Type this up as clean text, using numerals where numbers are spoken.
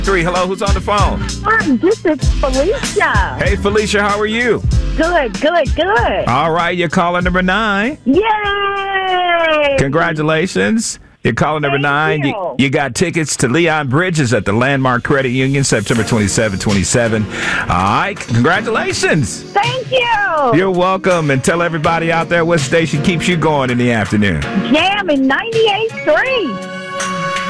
3. Hello, who's on the phone? Hi, this is Felicia. Hey, Felicia, how are you? Good. All right, you're caller number 9. Yay! Congratulations. You're caller number 9. you. You got tickets to Leon Bridges at the Landmark Credit Union, September 27. All right, congratulations. Thank you. You're welcome. And tell everybody out there what station keeps you going in the afternoon. Jam in 98.3.